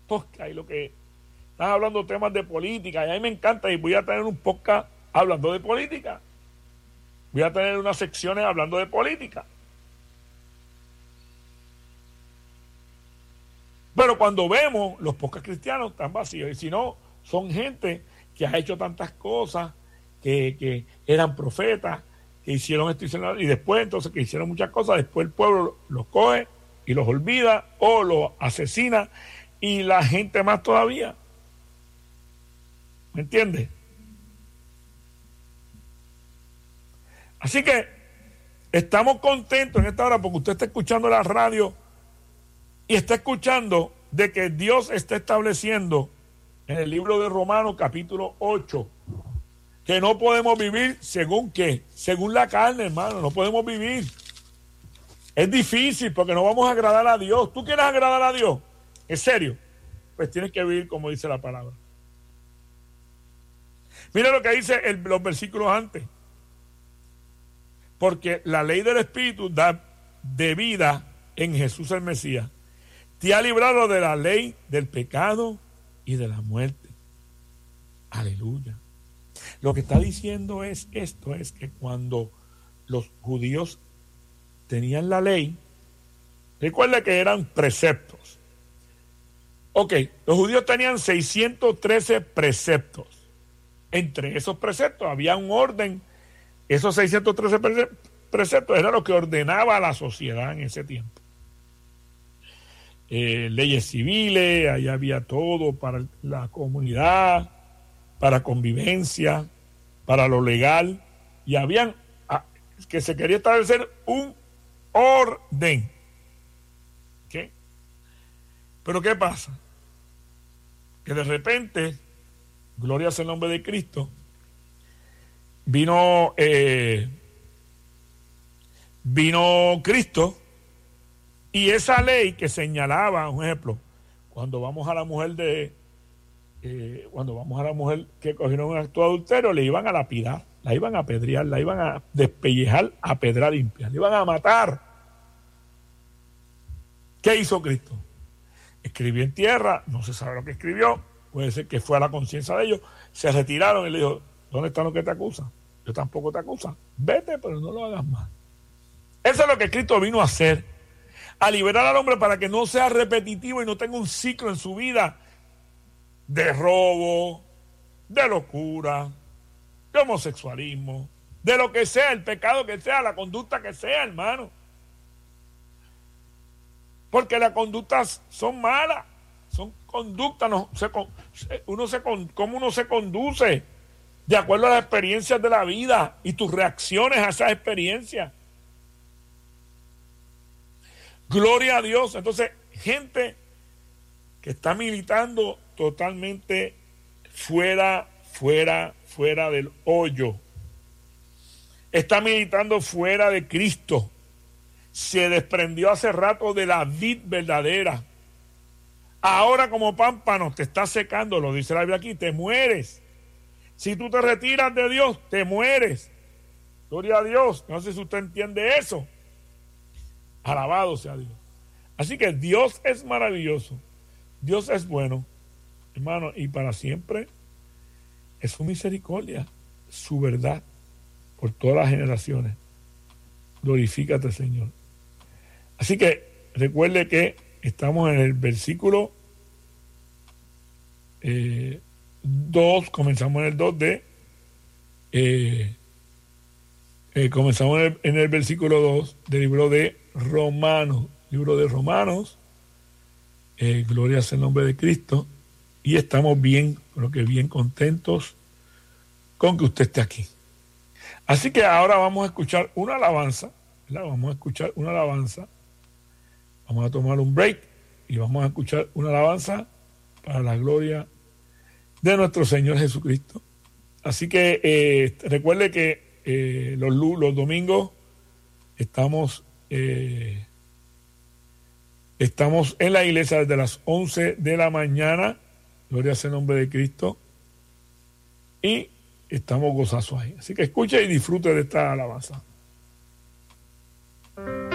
podcast y lo que están hablando temas de política, y a mí me encanta, y voy a tener un podcast hablando de política. Voy a tener unas secciones hablando de política. Pero cuando vemos, los podcasts cristianos están vacíos, y si no, son gente que ha hecho tantas cosas, que eran profetas, que hicieron esto y después, entonces, que hicieron muchas cosas, después el pueblo los coge y los olvida o los asesina, y la gente más todavía. ¿Me entiendes? Así que estamos contentos en esta hora porque usted está escuchando la radio y está escuchando de que Dios está estableciendo en el libro de Romanos capítulo 8 que no podemos vivir según qué, según la carne, hermano, no podemos vivir. Es difícil porque no vamos a agradar a Dios. ¿Tú quieres agradar a Dios? ¿En serio? Pues tienes que vivir como dice la palabra. Mira lo que dice los versículos antes. Porque la ley del Espíritu da de vida en Jesús el Mesías. Te ha librado de la ley del pecado y de la muerte. Aleluya. Lo que está diciendo es esto, es que cuando los judíos tenían la ley, recuerda que eran preceptos. Ok, los judíos tenían 613 preceptos. Entre esos preceptos había un orden. Esos 613 preceptos era lo que ordenaba a la sociedad en ese tiempo. Leyes civiles, allá había todo para la comunidad, para convivencia, para lo legal, y habían que se quería establecer un orden. ¿Qué? Pero ¿qué pasa? Que de repente, gloria sea el nombre de Cristo, vino Cristo, y esa ley que señalaba, un ejemplo, cuando vamos a la mujer que cogieron un acto de adulterio, le iban a lapidar, la iban a apedrear, la iban a despellejar a pedra limpia, le iban a matar. ¿Qué hizo Cristo? Escribió en tierra, no se sabe lo que escribió, puede ser que fue a la conciencia de ellos, se retiraron y le dijo: ¿dónde están los que te acusan? Yo tampoco te acusan. Vete, pero no lo hagas más. Eso es lo que Cristo vino a hacer, a liberar al hombre para que no sea repetitivo y no tenga un ciclo en su vida de robo, de locura, de homosexualismo, de lo que sea, el pecado que sea, la conducta que sea, hermano. Porque las conductas son malas, son conductas, cómo uno se conduce de acuerdo a las experiencias de la vida y tus reacciones a esas experiencias. Gloria a Dios. Entonces, gente que está militando totalmente fuera del hoyo. Está militando fuera de Cristo. Se desprendió hace rato de la vid verdadera. Ahora como pámpano te está secando, lo dice la Biblia aquí, te mueres. Si tú te retiras de Dios, te mueres. Gloria a Dios. No sé si usted entiende eso. Alabado sea Dios. Así que Dios es maravilloso. Dios es bueno, hermano, y para siempre es su misericordia, su verdad, por todas las generaciones. Glorifícate, Señor. Así que recuerde que estamos en el versículo 2, comenzamos en el 2 comenzamos en el versículo 2 del libro de Romanos, gloria sea el nombre de Cristo, y estamos bien, creo que bien contentos con que usted esté aquí. Así que ahora vamos a escuchar una alabanza, ¿verdad? Vamos a tomar un break y vamos a escuchar una alabanza para la gloria de nuestro Señor Jesucristo. Así que recuerde que los domingos estamos en la iglesia desde las 11 de la mañana, gloria sea el nombre de Cristo, y estamos gozosos ahí. Así que escuche y disfrute de esta alabanza.